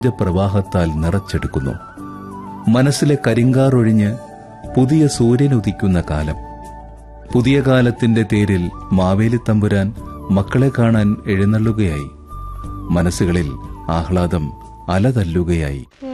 പ്രവാഹത്താൽ നിറച്ചെടുക്കുന്നു. മനസ്സിലെ കരിങ്കാറൊഴിഞ്ഞ് പുതിയ സൂര്യൻ ഉദിക്കുന്ന കാലം. പുതിയ കാലത്തിന്റെ തേരിൽ മാവേലിത്തമ്പുരാൻ മക്കളെ കാണാൻ എഴുന്നള്ളുകയായി. മനസ്സുകളിൽ ആഹ്ലാദം അലതല്ലുകയായി.